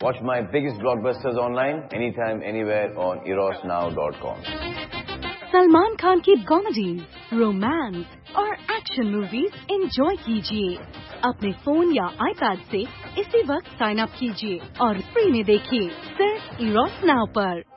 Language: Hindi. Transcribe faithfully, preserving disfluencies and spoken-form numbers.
Watch my biggest blockbusters online, anytime, anywhere on eros now dot com. Salman Khan की कॉमेडीज, रोमांस और एक्शन मूवीज एंजॉय कीजिए अपने फोन या आईपैड से इसी वक्त साइन अप कीजिए और फ्री में देखिए सिर्फ इरोस नाउ पर।